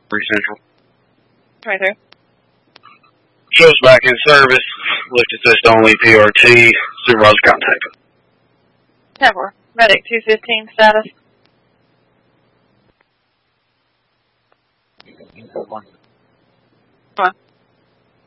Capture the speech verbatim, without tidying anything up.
Free Central. twenty-three. Show's back in service. Lift assist only, P R T. Supervisor contact. ten four. Medic two fifteen status.